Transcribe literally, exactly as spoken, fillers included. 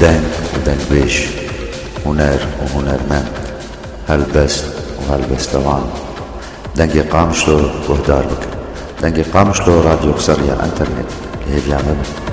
دنگ ودنگبيش، هنر وهنرمند، هلبست وهلبستوان. دنگی قامشلو گهدار بکن. دنگی قامشلو راديو قصرية الانترنت اللي هي بيعمل